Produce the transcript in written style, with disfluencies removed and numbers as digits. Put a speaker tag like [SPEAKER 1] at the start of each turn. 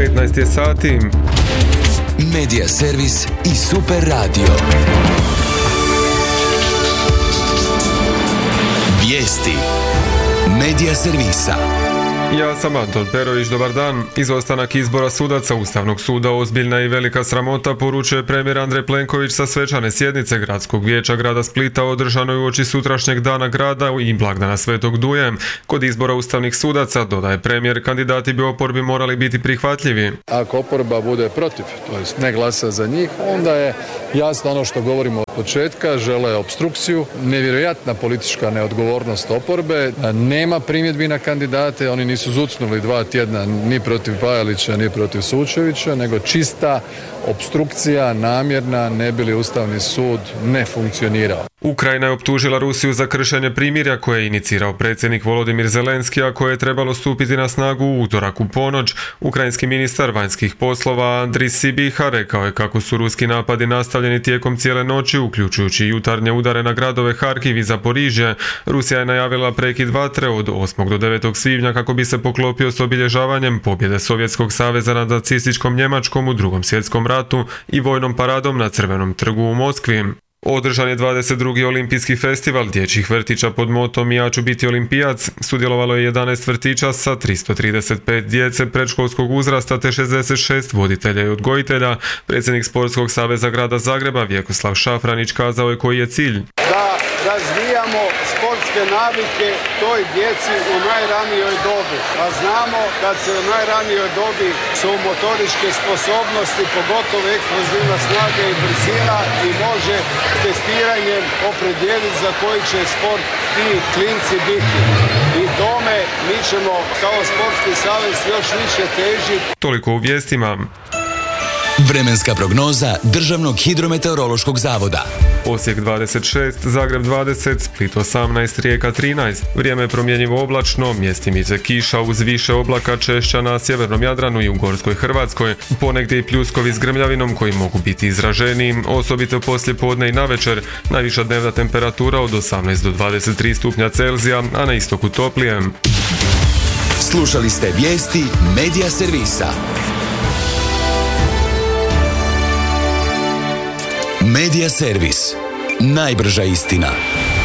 [SPEAKER 1] 15 je sati.
[SPEAKER 2] Medija servis i Super radio. Vijesti Medija servisa.
[SPEAKER 1] Ja sam Anton Perović, dobar dan. Izostanak izbora sudaca Ustavnog suda ozbiljna i velika sramota, poručuje premijer Andrej Plenković sa svečane sjednice Gradskog vijeća grada Splita održanoj uoči sutrašnjeg dana grada i blagdana Svetog Duje. Kod izbora ustavnih sudaca, dodaje premijer, kandidati bi oporbi morali biti prihvatljivi.
[SPEAKER 3] Ako oporba bude protiv, to jest ne glasa za njih, onda je jasno ono što govorimo od početka, žele opstrukciju, nevjerojatna politička neodgovornost oporbe, nema primjedbi na kandidate, oni nisu zucnuli 2 tjedna ni protiv Pajalića, ni protiv Sučevića, nego čista opstrukcija, namjerna, ne bi li Ustavni sud ne funkcionirao.
[SPEAKER 1] Ukrajina je optužila Rusiju za kršenje primirja koje je inicirao predsjednik Volodimir Zelenski, a koje je trebalo stupiti na snagu u utorak u ponoć. Ukrajinski ministar vanjskih poslova Andrij Sibiha rekao je kako su ruski napadi nastavljeni tijekom cijele noći, uključujući jutarnje udare na gradove Harkiv i Zaporižje. Rusija je najavila prekid vatre od 8. do 9. svibnja kako bi se poklopio s obilježavanjem pobjede Sovjetskog saveza nad nacističkom Njemačkom u Drugom svjetskom ratu i vojnom paradom na Crvenom trgu u Moskvi. Održan je 22. olimpijski festival dječjih vrtića pod motom Ja ću biti olimpijac. Sudjelovalo je 11 vrtića sa 335 djece predškolskog uzrasta te 66 voditelja i odgojitelja. Predsjednik Sportskog saveza grada Zagreba Vjekoslav Šafranić kazao je koji je cilj.
[SPEAKER 4] Da razvijamo sportske navike toj djeci u najranijoj dobi. A znamo kad se u najranijoj dobi su motoričke sposobnosti, pogotovo eksplozivna snaga i brzina i može testiranjem opredijeliti za koji će sport ti klinci biti. I tome mi ćemo kao Sportski savez još više težiti.
[SPEAKER 1] Toliko u vijestima.
[SPEAKER 2] Vremenska prognoza Državnog hidrometeorološkog zavoda.
[SPEAKER 1] Osijek 26, Zagreb 20, Split 18, Rijeka 13. Vrijeme je promjenjivo oblačno, mjestimice kiša uz više oblaka češća na sjevernom Jadranu i u Gorskoj Hrvatskoj. Ponegdje i pljuskovi s grmljavinom koji mogu biti izraženiji, osobito poslije podne i navečer. Najviša dnevna temperatura od 18 do 23 stupnja Celzija, a na istoku toplije.
[SPEAKER 2] Slušali ste vijesti Medija servisa. Medija servis. Najbrža istina.